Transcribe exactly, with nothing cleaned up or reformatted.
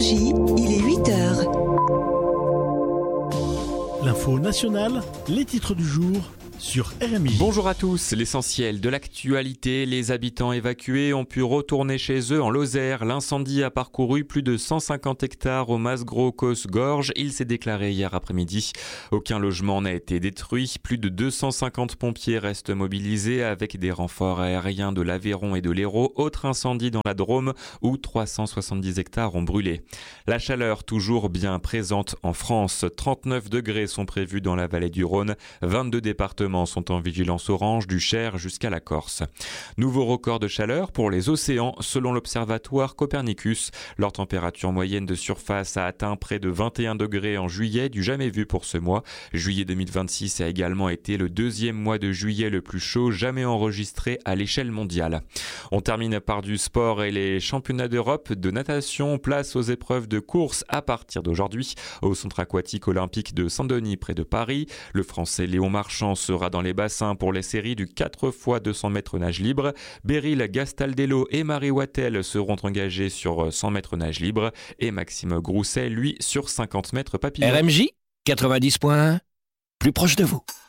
J, il est huit heures. L'info nationale, les titres du jour sur R M J. Bonjour à tous, l'essentiel de l'actualité, les habitants évacués ont pu retourner chez eux en Lozère. L'incendie a parcouru plus de cent cinquante hectares au Masgros-Cos-Gorge. Il s'est déclaré hier après-midi. Aucun logement n'a été détruit. Plus de deux cent cinquante pompiers restent mobilisés avec des renforts aériens de l'Aveyron et de l'Hérault. Autre incendie dans la Drôme où trois cent soixante-dix hectares ont brûlé. La chaleur toujours bien présente en France. trente-neuf degrés sont prévus dans la vallée du Rhône. vingt-deux départements sont en vigilance orange du Cher jusqu'à la Corse. Nouveau record de chaleur pour les océans selon l'observatoire Copernicus. Leur température moyenne de surface a atteint près de vingt et un degrés en juillet, du jamais vu pour ce mois. Juillet deux mille vingt-six a également été le deuxième mois de juillet le plus chaud jamais enregistré à l'échelle mondiale. On termine par du sport et les championnats d'Europe de natation. Place aux épreuves de course à partir d'aujourd'hui au centre aquatique olympique de Saint-Denis près de Paris. Le Français Léon Marchand sera dans les bassins pour les séries du quatre fois deux cents mètres nage libre. Beryl Gastaldello et Marie Wattel seront engagés sur cent mètres nage libre et Maxime Grousset, lui, sur cinquante mètres papillon. R M J quatre-vingt-dix point un, plus proche de vous.